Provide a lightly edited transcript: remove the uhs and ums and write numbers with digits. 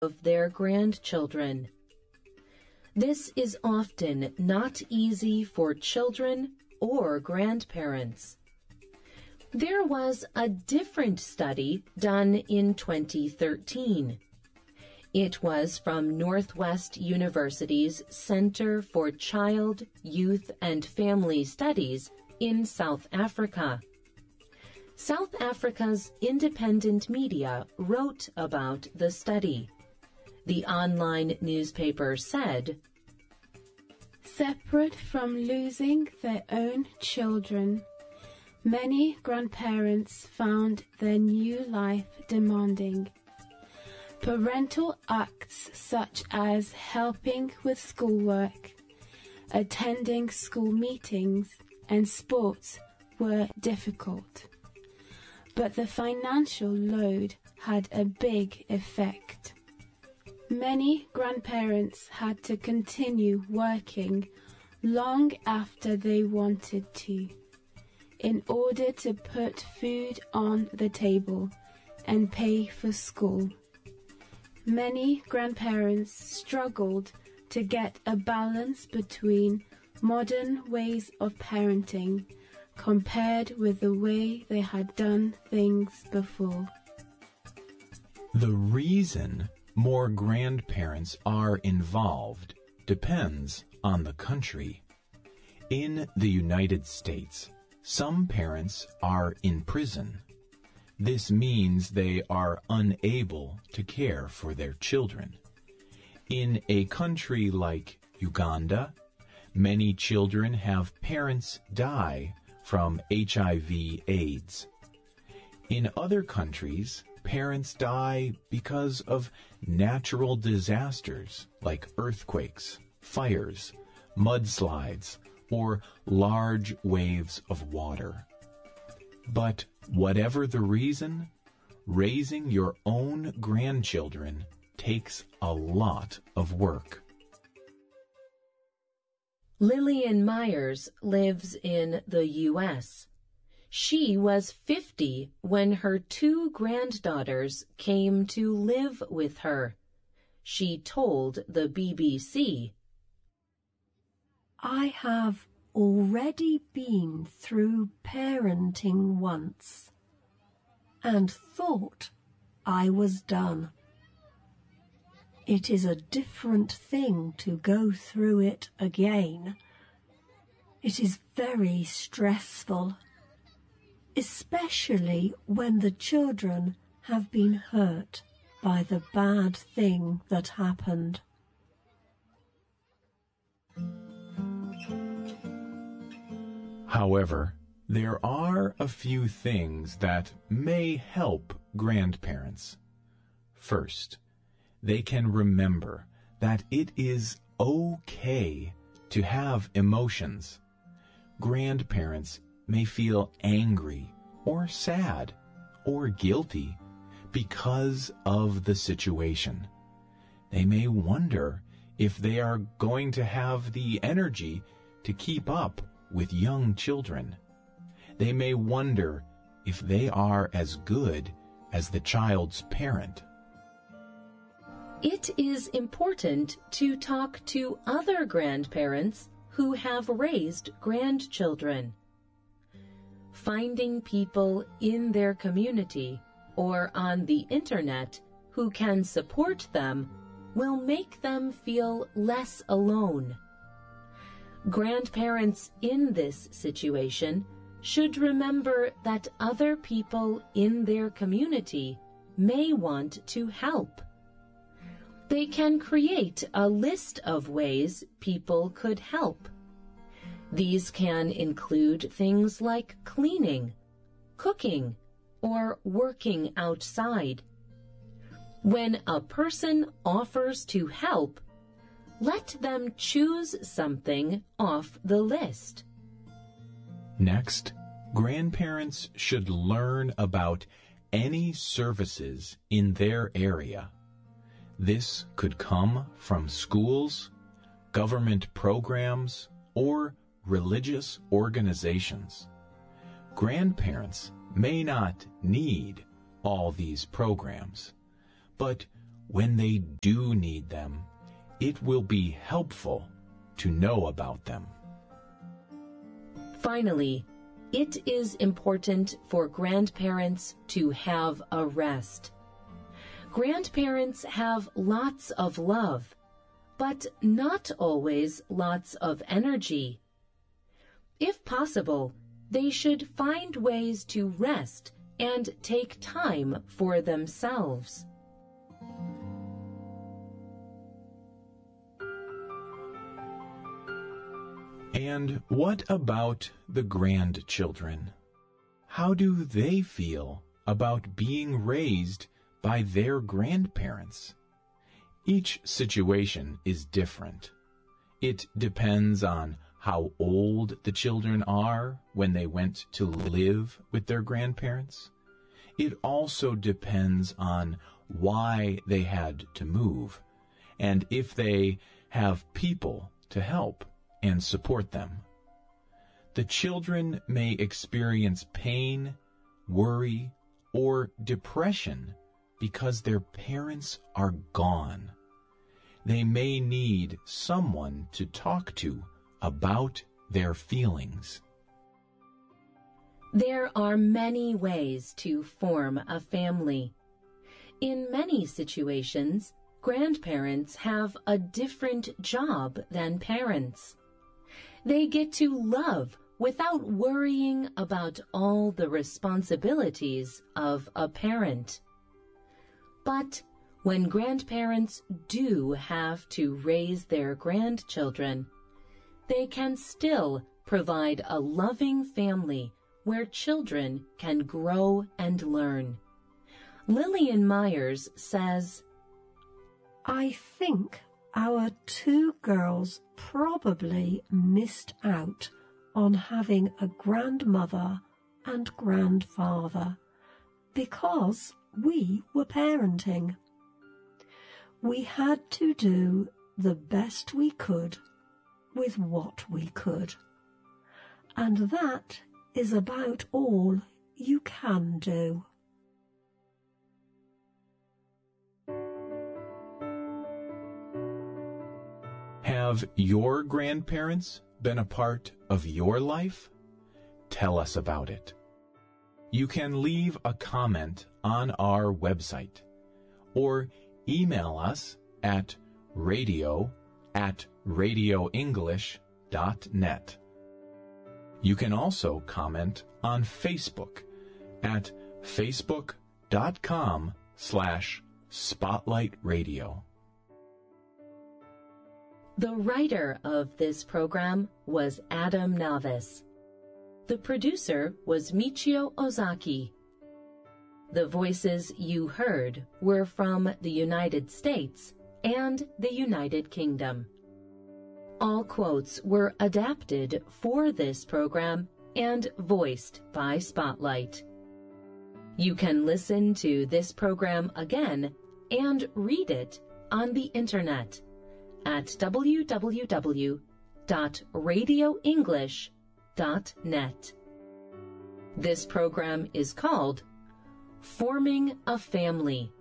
of their grandchildren. This is often not easy for children or grandparents. There was a different study done in 2013. It was from Northwest University's Center for Child, Youth, and Family Studies in South Africa. South Africa's independent media wrote about the study. The online newspaper said, "Separate from losing their own children, many grandparents found their new life demanding. Parental acts such as helping with schoolwork, attending school meetings, and sports were difficult. But the financial load had a big effect. Many grandparents had to continue working long after they wanted to, in order to put food on the table and pay for school. Many grandparents struggled to get a balance between modern ways of parenting compared with the way they had done things before." The reason more grandparents are involved depends on the country. In the United States, some parents are in prison. This means they are unable to care for their children. In a country like Uganda, many children have parents die from HIV/AIDS. In other countries, parents die because of natural disasters like earthquakes, fires, mudslides, or large waves of water. But whatever the reason, raising your own grandchildren takes a lot of work. Lillian Myers lives in the U.S. She was 50 when her 2 granddaughters came to live with her. She told the BBC, "I have already been through parenting once and thought I was done. It is a different thing to go through it again. It is very stressful, especially when the children have been hurt by the bad thing that happened." However, there are a few things that may help grandparents. First, they can remember that it is okay to have emotions. Grandparents may feel angry or sad or guilty because of the situation. They may wonder if they are going to have the energy to keep up with young children. They may wonder if they are as good as the child's parent. It is important to talk to other grandparents who have raised grandchildren. Finding people in their community or on the internet who can support them will make them feel less alone. Grandparents in this situation should remember that other people in their community may want to help. They can create a list of ways people could help. These can include things like cleaning, cooking, or working outside. When a person offers to help, let them choose something off the list. Next, grandparents should learn about any services in their area. This could come from schools, government programs, or religious organizations. Grandparents may not need all these programs, but when they do need them, it will be helpful to know about them. Finally, it is important for grandparents to have a rest. Grandparents have lots of love, but not always lots of energy. If possible, they should find ways to rest and take time for themselves. And what about the grandchildren? How do they feel about being raised by their grandparents? Each situation is different. It depends on how old the children are when they went to live with their grandparents. It also depends on why they had to move, and if they have people to help and support them. The children may experience pain, worry, or depression because their parents are gone. They may need someone to talk to about their feelings. There are many ways to form a family. In many situations, grandparents have a different job than parents. They get to love without worrying about all the responsibilities of a parent. But when grandparents do have to raise their grandchildren, they can still provide a loving family where children can grow and learn. Lillian Myers says, I think our two girls probably missed out on having a grandmother and grandfather because we were parenting. We had to do the best we could with what we could. And that is about all you can do. Have your grandparents been a part of your life? Tell us about it. You can leave a comment on our website or email us at radio@radioenglish.net. You can also comment on Facebook at facebook.com/spotlightradio. The writer of this program was Adam Navis. The producer was Michio Ozaki. The voices you heard were from the United States and the United Kingdom. All quotes were adapted for this program and voiced by Spotlight. You can listen to this program again and read it on the Internet at www.radioenglish.net. This program is called Forming a Family.